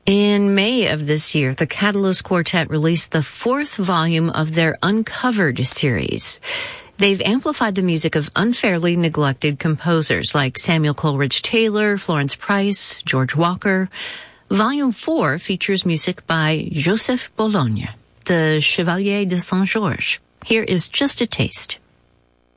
In May of this year, the Catalyst Quartet released the 4th volume of their Uncovered series. They've amplified the music of unfairly neglected composers like Samuel Coleridge Taylor, Florence Price, George Walker. Volume 4 features music by Joseph Bologne, the Chevalier de Saint-Georges. Here is just a taste.